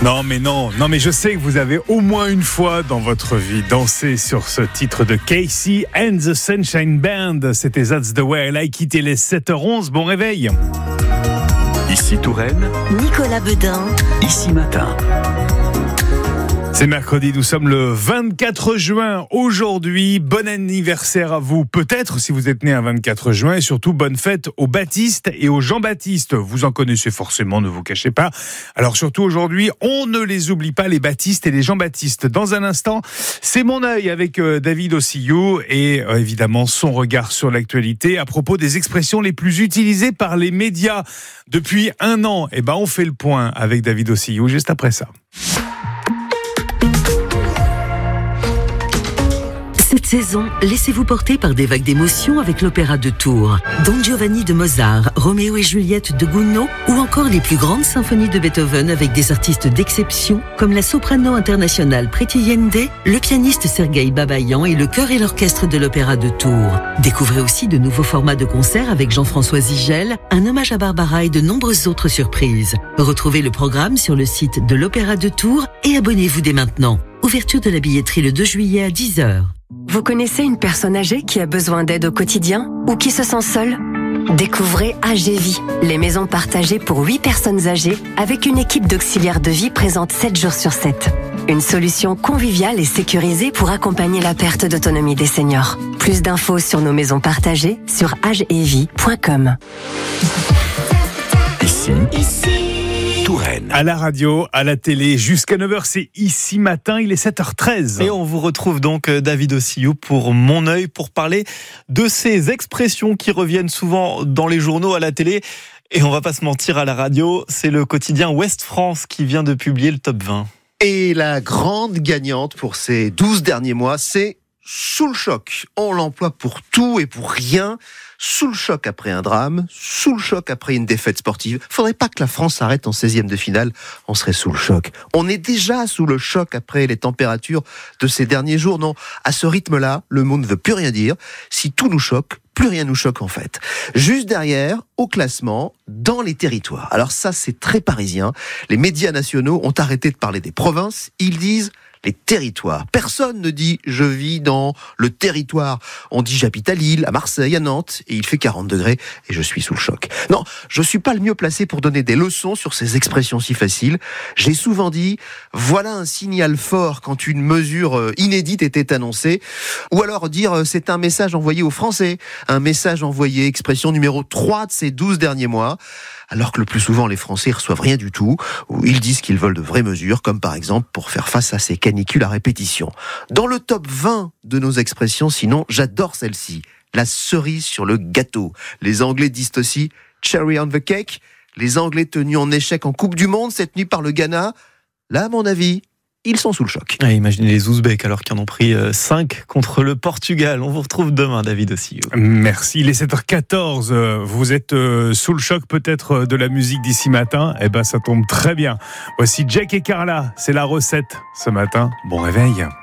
Non mais je sais que vous avez au moins une fois dans votre vie dansé sur ce titre de Casey and the Sunshine Band. C'était That's the Way I Like It. Il est 7h11, bon réveil. Ici Touraine, Nicolas Bedain, Ici Matin. C'est mercredi, nous sommes le 24 juin aujourd'hui. Bon anniversaire à vous, peut-être si vous êtes né un 24 juin, et surtout bonne fête aux Baptistes et aux Jean-Baptiste. Vous en connaissez forcément, ne vous cachez pas. Alors surtout aujourd'hui, on ne les oublie pas, les Baptistes et les Jean-Baptiste. Dans un instant, c'est mon œil avec David Ossillou et évidemment son regard sur l'actualité à propos des expressions les plus utilisées par les médias depuis un an. Eh ben, on fait le point avec David Ossillou juste après ça. Cette saison, laissez-vous porter par des vagues d'émotions avec l'opéra de Tours, Don Giovanni de Mozart, Roméo et Juliette de Gounod ou encore les plus grandes symphonies de Beethoven avec des artistes d'exception comme la soprano internationale Priti Yende, le pianiste Sergueï Babayan et le chœur et l'orchestre de l'opéra de Tours. Découvrez aussi de nouveaux formats de concerts avec Jean-François Zigel, un hommage à Barbara et de nombreuses autres surprises. Retrouvez le programme sur le site de l'opéra de Tours et abonnez-vous dès maintenant. Ouverture de la billetterie le 2 juillet à 10h. Vous connaissez une personne âgée qui a besoin d'aide au quotidien ou qui se sent seule ? Découvrez AGVie, les maisons partagées pour 8 personnes âgées avec une équipe d'auxiliaires de vie présente 7 jours sur 7. Une solution conviviale et sécurisée pour accompagner la perte d'autonomie des seniors. Plus d'infos sur nos maisons partagées sur agevie.com. Ici Touraine. À la radio, à la télé, jusqu'à 9h, c'est Ici Matin, il est 7h13. Et on vous retrouve donc, David Ossillou, pour Mon œil, pour parler de ces expressions qui reviennent souvent dans les journaux, à la télé. Et on va pas se mentir, à la radio, c'est le quotidien Ouest France qui vient de publier le top 20. Et la grande gagnante pour ces 12 derniers mois, c'est sous le choc. On l'emploie pour tout et pour rien. Sous le choc après un drame, sous le choc après une défaite sportive. Faudrait pas que la France s'arrête en 16e de finale, on serait sous le choc. On est déjà sous le choc après les températures de ces derniers jours. Non, à ce rythme-là, le mot ne veut plus rien dire. Si tout nous choque, plus rien nous choque en fait. Juste derrière, au classement, dans les territoires. Alors ça, c'est très parisien. Les médias nationaux ont arrêté de parler des provinces. Ils disent les territoires. Personne ne dit « je vis dans le territoire ». On dit « j'habite à Lille, à Marseille, à Nantes, et il fait 40 degrés et je suis sous le choc ». Non, je suis pas le mieux placé pour donner des leçons sur ces expressions si faciles. J'ai souvent dit « voilà un signal fort quand une mesure inédite était annoncée ». Ou alors dire « c'est un message envoyé aux Français ». Un message envoyé, expression numéro 3 de ces 12 derniers mois. Alors que le plus souvent, les Français ne reçoivent rien du tout, ou ils disent qu'ils veulent de vraies mesures, comme par exemple pour faire face à ces canicules à répétition. Dans le top 20 de nos expressions, sinon, j'adore celle-ci, la cerise sur le gâteau. Les Anglais disent aussi « cherry on the cake ». Les Anglais tenus en échec en Coupe du Monde cette nuit par le Ghana, là, à mon avis, ils sont sous le choc. Ah, imaginez les Ouzbeks alors qu'ils en ont pris 5 contre le Portugal. On vous retrouve demain, David Ossillou. Merci, il est 7h14. Vous êtes sous le choc peut-être de la musique d'Ici Matin. Eh ben, ça tombe très bien. Voici Jack et Carla, c'est la recette ce matin. Bon réveil.